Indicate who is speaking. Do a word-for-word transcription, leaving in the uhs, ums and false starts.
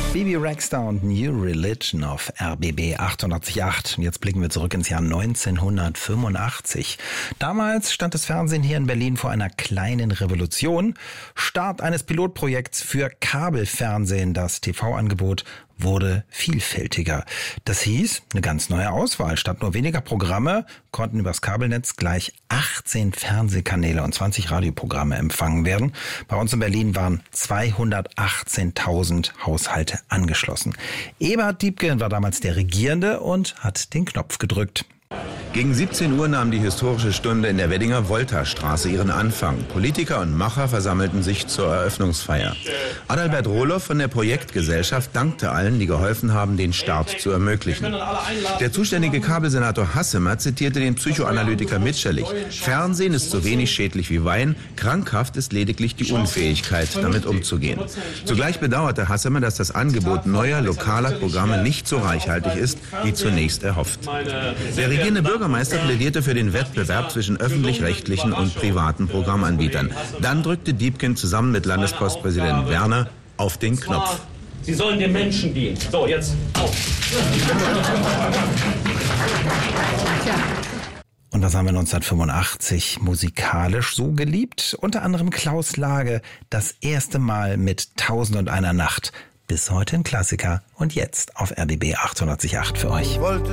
Speaker 1: Bibi Rexha und New Religion auf R B B achtundachtzig Komma acht. Und jetzt blicken wir zurück ins Jahr neunzehnhundertfünfundachtzig. Damals stand das Fernsehen hier in Berlin vor einer kleinen Revolution. Start eines Pilotprojekts für Kabelfernsehen. Das T V-Angebot wurde vielfältiger. Das hieß, eine ganz neue Auswahl. Statt nur weniger Programme konnten übers Kabelnetz gleich achtzehn Fernsehkanäle und zwanzig Radioprogramme empfangen werden. Bei uns in Berlin waren zweihundertachtzehntausend Haushalte angeschlossen. Eberhard Diepgen war damals der Regierende und hat den Knopf gedrückt.
Speaker 2: Gegen siebzehn Uhr nahm die historische Stunde in der Weddinger Wolterstraße ihren Anfang. Politiker und Macher versammelten sich zur Eröffnungsfeier. Adalbert Rohloff von der Projektgesellschaft dankte allen, die geholfen haben, den Start zu ermöglichen. Der zuständige Kabelsenator Hassemer zitierte den Psychoanalytiker Mitscherlich. Fernsehen ist so wenig schädlich wie Wein, krankhaft ist lediglich die Unfähigkeit, damit umzugehen. Zugleich bedauerte Hassemer, dass das Angebot neuer, lokaler Programme nicht so reichhaltig ist, wie zunächst erhofft. Der regierende Bürgermeister plädierte für den Wettbewerb zwischen öffentlich-rechtlichen und privaten Programmanbietern. Dann drückte Diepgen zusammen mit Landespostpräsident Werner auf den Knopf.
Speaker 3: Sie sollen den Menschen dienen. So, jetzt auf.
Speaker 1: Und was haben wir neunzehnhundertfünfundachtzig musikalisch so geliebt? Unter anderem Klaus Lage, das erste Mal mit Tausend und einer Nacht. Bis heute ein Klassiker und jetzt auf R B B achtundachtzig Komma acht für euch.